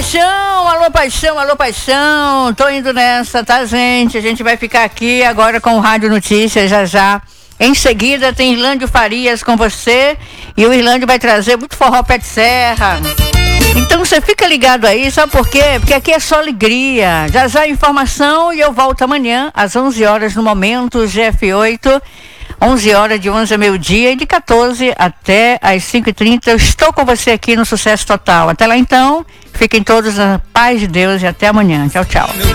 paixão, alô paixão, alô paixão. Tô indo nessa, tá, gente? A gente vai ficar aqui agora com o Rádio Notícias já. Em seguida tem Irlândio Farias com você. E o Irlândio vai trazer muito forró pé de serra. Então você fica ligado aí, sabe por quê? Porque aqui é só alegria. Já informação e eu volto amanhã às 11 horas no Momento GF8. 11 horas, de 11 a meio-dia, e de 14 até às 5h30 eu estou com você aqui no Sucesso Total. Até lá então, fiquem todos na paz de Deus e até amanhã. Tchau, tchau.